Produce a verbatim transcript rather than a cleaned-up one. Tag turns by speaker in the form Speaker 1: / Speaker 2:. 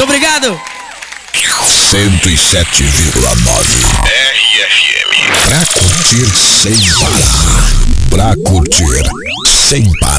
Speaker 1: Obrigado.
Speaker 2: cento e sete vírgula nove R F M. Pra curtir sem parar. Pra curtir sem parar.